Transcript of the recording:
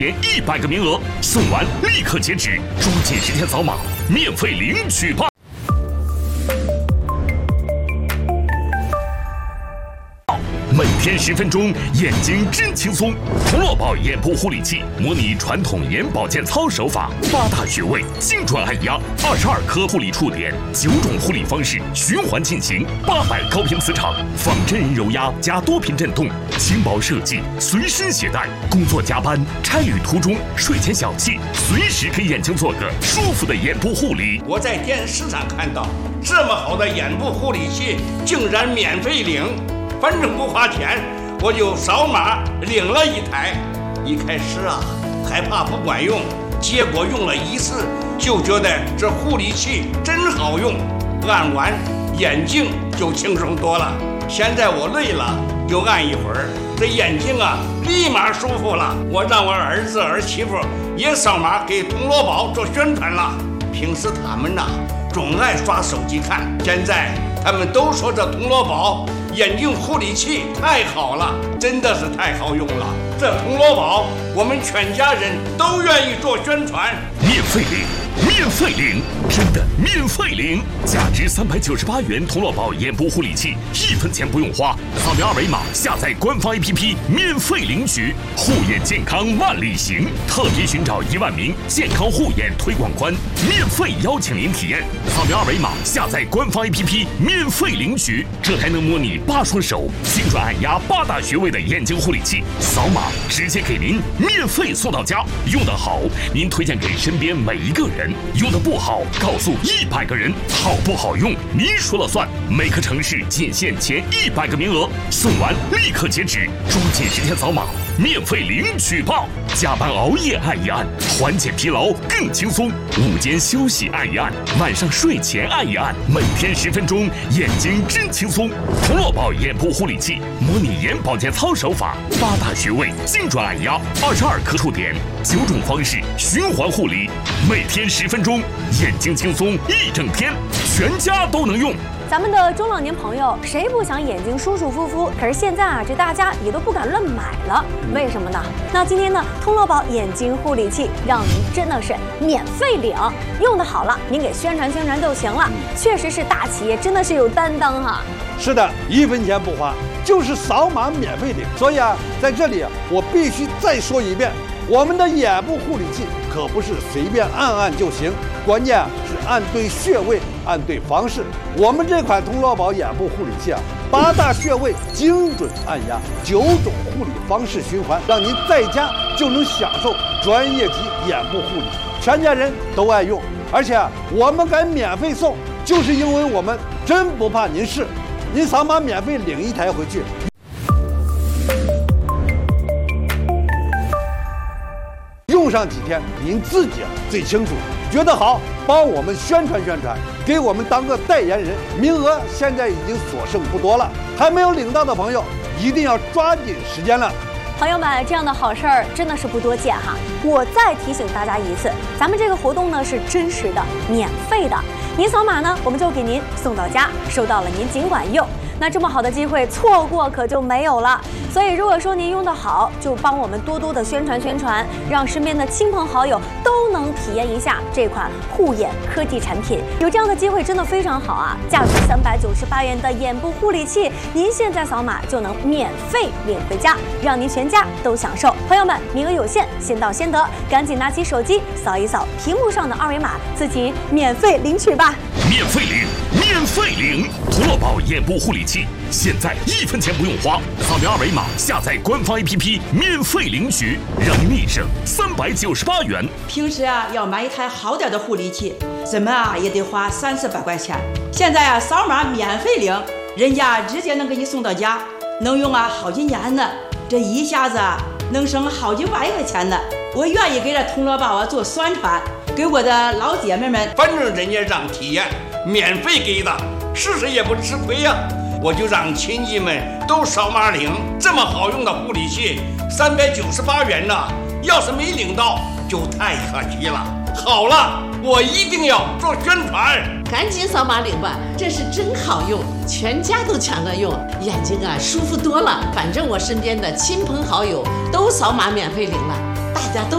连100个名额，送完立刻截止，抓紧时间扫码，免费领取吧！每天10分钟，眼睛真轻松。童乐宝眼部护理器模拟传统眼保健操手法，8大穴位精准按压，22颗护理触点，9种护理方式循环进行，800高频磁场，仿真人揉压加多频震动，轻薄设计，随身携带。工作加班、差旅途中、睡前小憩，随时给眼睛做个舒服的眼部护理。 我在电视上看到这么好的眼部护理器，竟然免费领。反正不花钱，我就扫码领了1台。一开始啊，害怕不管用，结果用了1次，就觉得这护理器真好用，按完眼睛就轻松多了。现在我累了，就按一会儿，这眼睛啊立马舒服了。我让我儿子儿媳妇也扫码给童乐宝做宣传了。平时他们呐总爱刷手机看，现在他们都说这童乐宝眼睛护理器太好了，真的是太好用了。这童乐宝我们全家人都愿意做宣传。 免费领，免费领，真的免费领！价值398元童乐宝眼部护理器，1分钱不用花，扫描2维码下载官方 APP 免费领取。护眼健康万里行，特别寻找1万名健康护眼推广官，免费邀请您体验。扫描2维码下载官方 APP 免费领取，这还能模拟8双手精准按压8大穴位的眼睛护理器，扫码直接给您免费送到家。用得好，您推荐给身边每一个人；用得不好，告诉100个人。好不好用，您说了算。每个城市仅限前100个名额，送完立刻截止，抓紧时间扫码，免费领取吧！加班熬夜按一按，缓解疲劳更轻松；午间休息按一按，晚上睡前按一按，每天10分钟，眼睛真轻松。童乐宝眼部护理器模拟眼保健操手法，8大穴位精准按压，22颗触点，9种方式循环护理，每天10分钟，眼睛轻松1整天，全家都能用。 咱们的中老年朋友谁不想眼睛舒舒服服？可是现在啊，这大家也都不敢乱买了，为什么呢？那今天呢，童乐宝眼睛护理器让您真的是免费领，用的好了，您给宣传宣传就行了。确实是大企业，真的是有担当哈。 是的，1分钱不花，就是扫码免费领。所以啊，在这里我必须再说一遍，我们的眼部护理器可不是随便按按就行，关键是按对穴位，按对方式。我们这款童乐宝眼部护理器8大穴位精准按压，9种护理方式循环，让您在家就能享受专业级眼部护理，全家人都爱用。而且我们敢免费送，就是因为我们真不怕您试。您扫码免费领1台回去。用上几天，您自己最清楚。觉得好，帮我们宣传宣传，给我们当个代言人。名额现在已经所剩不多了，还没有领到的朋友，一定要抓紧时间了。 朋友们，这样的好事儿真的是不多见哈。我再提醒大家一次，咱们这个活动呢是真实的、免费的。您扫码呢，我们就给您送到家，收到了您尽管用。那这么好的机会，错过可就没有了。所以如果说您用得好，就帮我们多多的宣传宣传，让身边的亲朋好友都能体验一下这款护眼科技产品。有这样的机会真的非常好啊！价值398元的眼部护理器，您现在扫码就能免费领回家，让您全家都享受。朋友们，名额有限，先到先得，赶紧拿起手机扫一扫屏幕上的2维码，自己免费领取吧！ 免费领，免费领！童乐宝眼部护理器，现在1分钱不用花，扫描2维码下载官方 APP 免费领取，让您立省398元。 平时要买一台好点的护理器，怎么也得花30-400块钱。现在扫码免费领，人家直接能给你送到家，能用好几年呢。这一下子能省好几万块钱呢。我愿意给这童乐宝做宣传，给我的老姐妹们。 反正人家让体验，免费给的，试试也不吃亏呀。我就让亲戚们都扫码领，这么好用的护理器，398元呢，要是没领到就太可惜了。好了，我一定要做宣传， 赶紧扫码领吧，这是真好用，全家都抢着用，眼睛舒服多了。反正我身边的亲朋好友都扫码免费领了。 大家都